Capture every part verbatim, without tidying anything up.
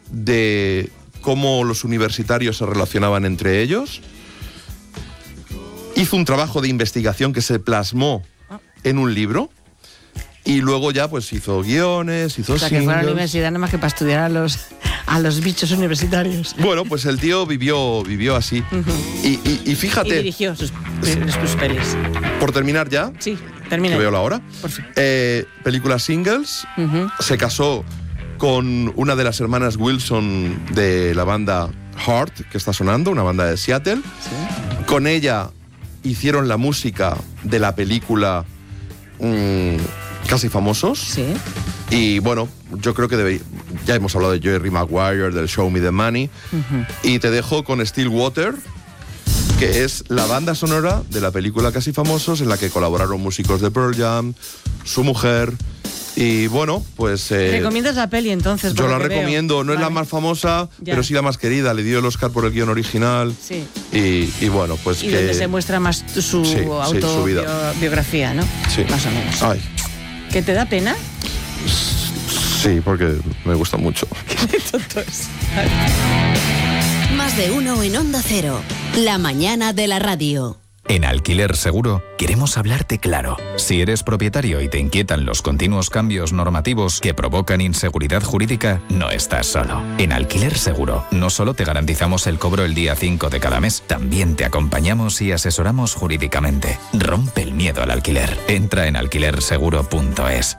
de cómo los universitarios se relacionaban entre ellos. Hizo un trabajo de investigación que se plasmó en un libro. Y luego ya pues hizo guiones, hizo O sea, singles. que fuera a la universidad nada más que para estudiar a los, a los bichos universitarios. Bueno, pues el tío vivió, vivió así. Uh-huh. y, y, y fíjate... Y dirigió sus, sus pelis. Por terminar ya. Sí, termina. Que veo la hora. Por fin. Eh, película singles. Uh-huh. Se casó con una de las hermanas Wilson de la banda Heart, que está sonando, una banda de Seattle. Sí. Con ella hicieron la música de la película mmm, Casi Famosos. Sí. Y bueno, yo creo que debe, ya hemos hablado de Jerry Maguire, del Show Me the Money. Uh-huh. Y te dejo con Stillwater, que es la banda sonora de la película Casi Famosos, en la que colaboraron músicos de Pearl Jam, su mujer. Y bueno, pues... Eh, ¿Recomiendas la peli entonces? Yo la que recomiendo, veo. no Vale. es la más famosa, Ya. pero sí la más querida. Le dio el Oscar por el guión original. Sí. Y, y bueno, pues Y que... donde se muestra más tu- su Sí, sí, su vida. autobiografía, ¿no? Sí. Más o menos. Ay, ¿Que te da pena? sí, porque me gusta mucho. Qué tonto es. Más de uno en Onda Cero. La mañana de la radio. En Alquiler Seguro queremos hablarte claro. Si eres propietario y te inquietan los continuos cambios normativos que provocan inseguridad jurídica, no estás solo. En Alquiler Seguro no solo te garantizamos el cobro el día cinco de cada mes, también te acompañamos y asesoramos jurídicamente. Rompe el miedo al alquiler. Entra en alquiler seguro punto es.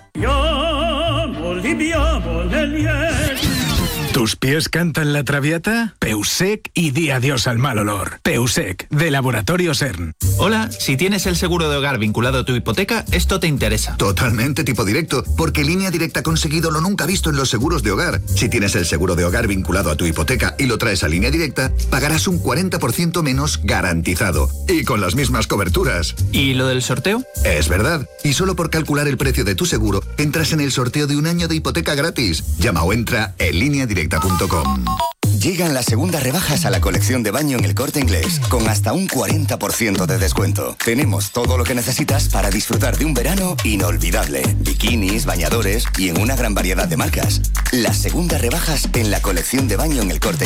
¿Tus pies cantan la traviata? Peusec y di adiós al mal olor. Peusec, de Laboratorio CERN. Hola, si tienes el seguro de hogar vinculado a tu hipoteca, esto te interesa. Totalmente tipo directo, porque Línea Directa ha conseguido lo nunca visto en los seguros de hogar. Si tienes el seguro de hogar vinculado a tu hipoteca y lo traes a Línea Directa, pagarás un cuarenta por ciento menos garantizado. Y con las mismas coberturas. ¿Y lo del sorteo? Es verdad. Y solo por calcular el precio de tu seguro, entras en el sorteo de un año de hipoteca gratis. Llama o entra en línea directa punto com. Llegan las segundas rebajas a la colección de baño en El Corte Inglés, con hasta un cuarenta por ciento de descuento. Tenemos todo lo que necesitas para disfrutar de un verano inolvidable. Bikinis, bañadores y en una gran variedad de marcas. Las segundas rebajas en la colección de baño en El Corte